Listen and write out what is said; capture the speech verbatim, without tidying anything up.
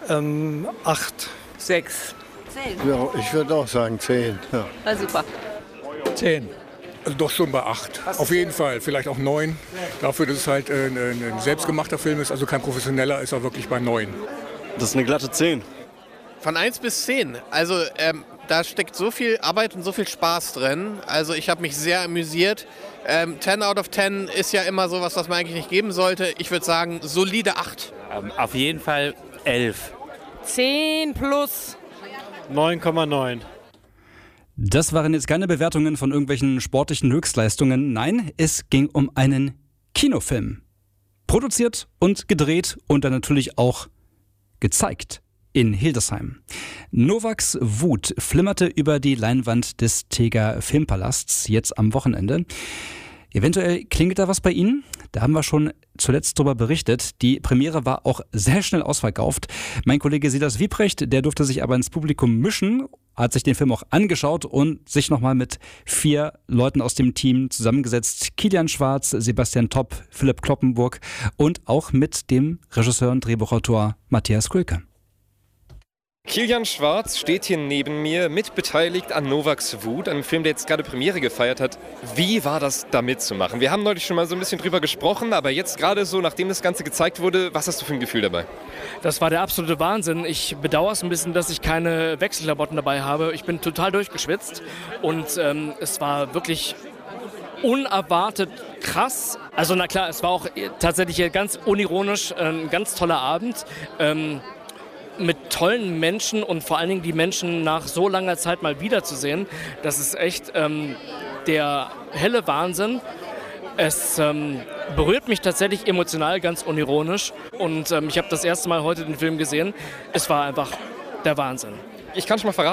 Ähm, acht. Sechs. Zehn. Ja, ich würde auch sagen zehn. Ja. War super. Zehn. Also doch schon bei acht. Auf jeden Fall, vielleicht auch neun. Dafür, dass es halt ein, ein selbstgemachter Film ist, also kein professioneller, ist er wirklich bei neun. Das ist eine glatte zehn. Von eins bis zehn. Also ähm, da steckt so viel Arbeit und so viel Spaß drin. Also ich habe mich sehr amüsiert. Ähm, zehn out of zehn ist ja immer sowas, was man eigentlich nicht geben sollte. Ich würde sagen, solide acht. Ähm, auf jeden Fall elf. Zehn plus. neun Komma neun. Das waren jetzt keine Bewertungen von irgendwelchen sportlichen Höchstleistungen. Nein, es ging um einen Kinofilm. Produziert und gedreht und dann natürlich auch gezeigt in Hildesheim. Novaks Wut flimmerte über die Leinwand des Teger Filmpalasts jetzt am Wochenende. Eventuell klingelt da was bei Ihnen? Da haben wir schon zuletzt darüber berichtet. Die Premiere war auch sehr schnell ausverkauft. Mein Kollege Silas Wieprecht, der durfte sich aber ins Publikum mischen, hat sich den Film auch angeschaut und sich nochmal mit vier Leuten aus dem Team zusammengesetzt. Kilian Schwarz, Sebastian Topp, Philipp Kloppenburg und auch mit dem Regisseur und Drehbuchautor Matthias Kulke. Kilian Schwarz steht hier neben mir, mitbeteiligt an Novaks Wut, einem Film, der jetzt gerade Premiere gefeiert hat. Wie war das, da mitzumachen? Wir haben neulich schon mal so ein bisschen drüber gesprochen, aber jetzt gerade so, nachdem das Ganze gezeigt wurde, was hast du für ein Gefühl dabei? Das war der absolute Wahnsinn. Ich bedauere es ein bisschen, dass ich keine Wechselklamotten dabei habe. Ich bin total durchgeschwitzt und ähm, es war wirklich unerwartet krass. Also na klar, es war auch tatsächlich ganz unironisch ein ganz toller Abend. Ähm, mit tollen Menschen und vor allen Dingen die Menschen nach so langer Zeit mal wiederzusehen, das ist echt ähm, der helle Wahnsinn. Es ähm, berührt mich tatsächlich emotional, ganz unironisch. Und ähm, ich habe das erste Mal heute den Film gesehen. Es war einfach der Wahnsinn. Ich kann schon mal verraten,